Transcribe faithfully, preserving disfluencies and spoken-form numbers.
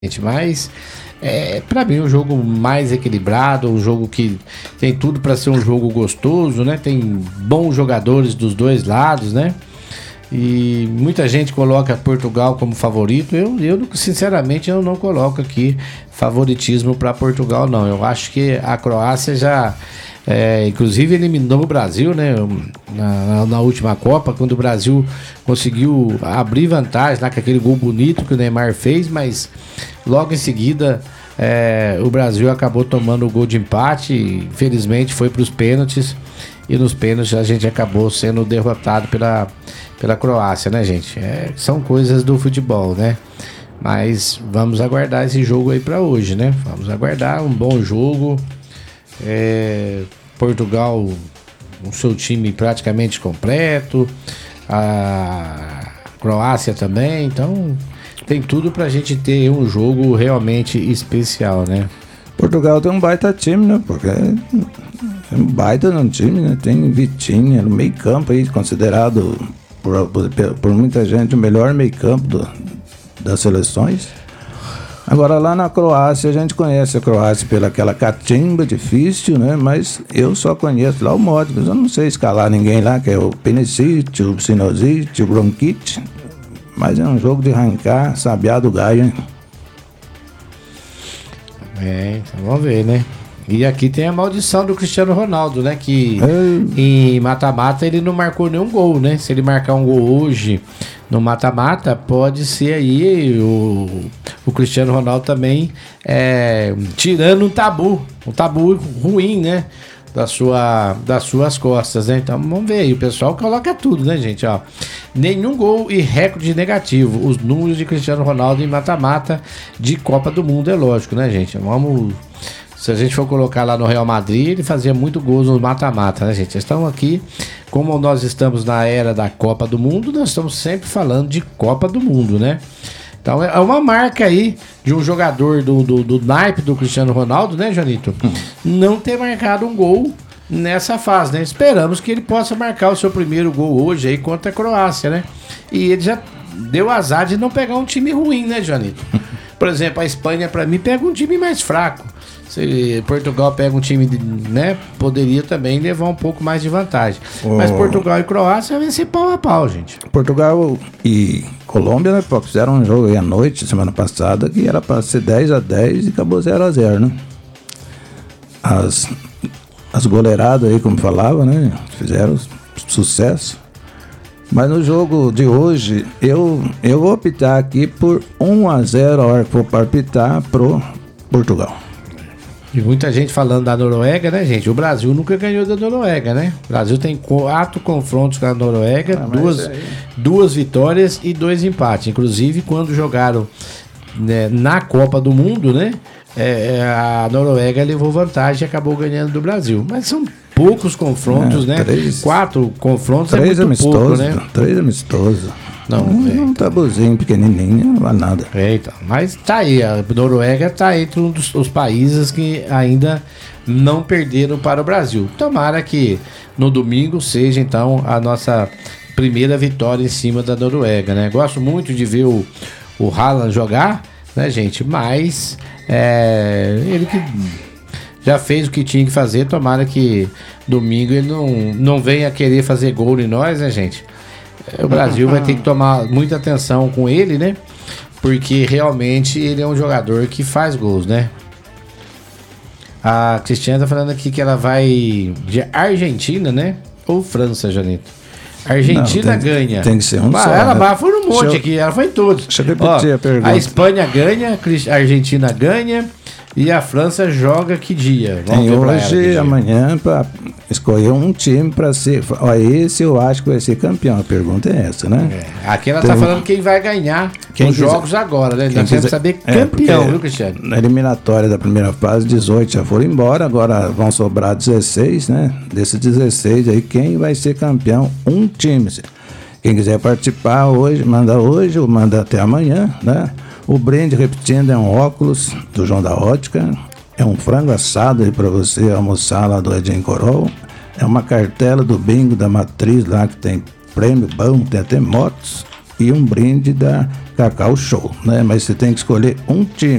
Mas é, para mim um jogo mais equilibrado, um jogo que tem tudo para ser um jogo gostoso, né? Tem bons jogadores dos dois lados, né? E muita gente coloca Portugal como favorito. Eu, eu sinceramente, eu não coloco aqui favoritismo para Portugal, não. Eu acho que a Croácia já, é, inclusive, eliminou o Brasil, né? Na, na última Copa, quando o Brasil conseguiu abrir vantagem lá com aquele gol bonito que o Neymar fez, mas logo em seguida é, o Brasil acabou tomando o gol de empate. E, infelizmente, foi para os pênaltis. E nos pênaltis a gente acabou sendo derrotado pela, pela Croácia, né, gente? É, são coisas do futebol, né? Mas vamos aguardar esse jogo aí para hoje, né? Vamos aguardar um bom jogo. É, Portugal, o seu time praticamente completo. A Croácia também. Então, tem tudo pra gente ter um jogo realmente especial, né? Portugal tem um baita time, né? Porque é um baita no time, né? Tem Vitinha no meio campo aí, considerado por, por, por muita gente o melhor meio campo do, das seleções. Agora lá na Croácia, a gente conhece a Croácia pela aquela catimba difícil, né? Mas eu só conheço lá o Modric, eu não sei escalar ninguém lá, que é o Perisic, o Sinosic, o Bronkic. Mas é um jogo de arrancar sabiá do galho, hein? É, então vamos ver, né? E aqui tem a maldição do Cristiano Ronaldo, né? Que é. Em mata-mata ele não marcou nenhum gol, né? Se ele marcar um gol hoje no mata-mata, pode ser aí o, o Cristiano Ronaldo também é, tirando um tabu, um tabu ruim, né? Da sua, das suas costas, né? Então vamos ver aí, o pessoal coloca tudo, né, gente? Ó, nenhum gol e recorde negativo. Os números de Cristiano Ronaldo em mata-mata de Copa do Mundo, é lógico, né, gente? Vamos. Se a gente for colocar lá no Real Madrid, ele fazia muito gols no mata-mata, né, gente? Estamos aqui, como nós estamos na era da Copa do Mundo, nós estamos sempre falando de Copa do Mundo, né? Então é uma marca aí de um jogador do, do, do naipe do Cristiano Ronaldo, né, Joanito? Hum. Não ter marcado um gol nessa fase, né? Esperamos que ele possa marcar o seu primeiro gol hoje aí contra a Croácia, né? E ele já deu azar de não pegar um time ruim, né, Joanito? Por exemplo, a Espanha, pra mim, pega um time mais fraco. Se Portugal pega um time, de, né, poderia também levar um pouco mais de vantagem. Oh. Mas Portugal e Croácia vai ser pau a pau, gente. Portugal e Colômbia, né, pô, fizeram um jogo aí à noite, semana passada, que era para ser dez a dez e acabou zero a zero, né? As, as goleiradas aí, como falava, né, fizeram sucesso. Mas no jogo de hoje, eu, eu vou optar aqui por um a zero a hora que for para apitar pro Portugal. E muita gente falando da Noruega, né, gente? O Brasil nunca ganhou da Noruega, né? O Brasil tem quatro confrontos com a Noruega, ah, duas, é duas vitórias e dois empates. Inclusive, quando jogaram, né, na Copa do Mundo, né? É, a Noruega levou vantagem e acabou ganhando do Brasil. Mas são poucos confrontos, é, né? Três, quatro confrontos três é muito amistosos, pouco, né? Três amistosos. Não, um, é, um tabuzinho pequenininho, não vai nada. É, então, mas tá aí, a Noruega tá entre um dos os países que ainda não perderam para o Brasil. Tomara que no domingo seja, então, a nossa primeira vitória em cima da Noruega, né? Gosto muito de ver o, o Haaland jogar, né, gente? Mas é, ele que já fez o que tinha que fazer, tomara que domingo ele não, não venha querer fazer gol em nós, né, gente? O Brasil vai ter que tomar muita atenção com ele, né? Porque realmente ele é um jogador que faz gols, né? A Cristiane tá falando aqui que ela vai de Argentina, né? Ou França, Janito? Argentina não, tem, ganha. Tem que ser um ah, só. Ela né? foi um monte eu, aqui, ela foi em todos. Deixa eu repetir Ó, a pergunta. A Espanha ganha, a Argentina ganha e a França joga que dia? Vamos tem hoje e amanhã para escolher um time para ser. Ó, esse eu acho que vai ser campeão. A pergunta é essa, né? É. Aqui ela tem, tá falando quem vai ganhar quem os quiser, jogos agora, né? Nós temos que saber campeão, é, viu, Cristiano? Na eliminatória da primeira fase, dezoito já foram embora, agora vão sobrar dezesseis, né? Desses dezesseis aí, quem vai ser campeão? Um time. Quem quiser participar hoje, manda hoje ou manda até amanhã, né? O brinde, repetindo, é um óculos do João da Ótica, é um frango assado aí para você almoçar lá do Edinho Corol, é uma cartela do bingo da Matriz lá que tem prêmio bom, tem até motos e um brinde da Cacau Show, né? Mas você tem que escolher um time.